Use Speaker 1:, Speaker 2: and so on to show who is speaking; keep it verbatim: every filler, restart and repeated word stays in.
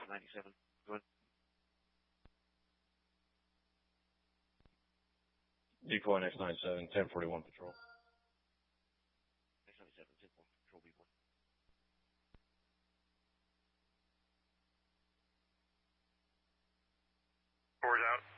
Speaker 1: ninety-seven. Go ahead.
Speaker 2: Decoy X ninety-seven, ten forty-one patrol.
Speaker 1: X ninety-seven, ten forty-one, patrol B one.
Speaker 3: Four's out.